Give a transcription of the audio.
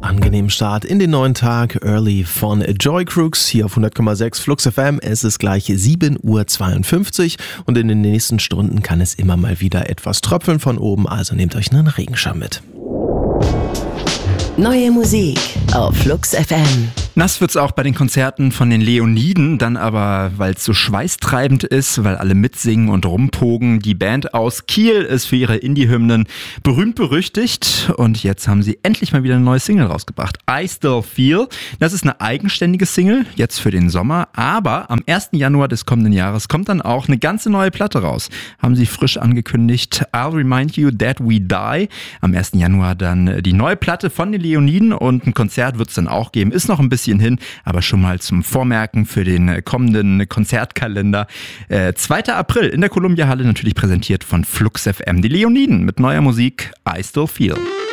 angenehmen Start in den neuen Tag. Early von Joy Crooks hier auf 100,6 Flux FM. Es ist gleich 7:52 Uhr und in den nächsten Stunden kann es immer mal wieder etwas tröpfeln von oben, also nehmt euch einen Regenschirm mit. Neue Musik auf Flux FM. Nass wird's auch bei den Konzerten von den Leoniden, dann aber, weil es so schweißtreibend ist, weil alle mitsingen und rumpogen. Die Band aus Kiel ist für ihre Indie-Hymnen berühmt-berüchtigt und jetzt haben sie endlich mal wieder eine neue Single rausgebracht. I Still Feel. Das ist eine eigenständige Single, jetzt für den Sommer, aber am 1. Januar des kommenden Jahres kommt dann auch eine ganze neue Platte raus. Haben sie frisch angekündigt. I'll Remind You That We Die. Am 1. Januar dann die neue Platte von den Leoniden und ein Konzert wird's dann auch geben. Ist noch ein bisschen hin, aber schon mal zum Vormerken für den kommenden Konzertkalender. 2. April in der Columbia Halle, natürlich präsentiert von Flux FM. Die Leoniden mit neuer Musik I Still Feel.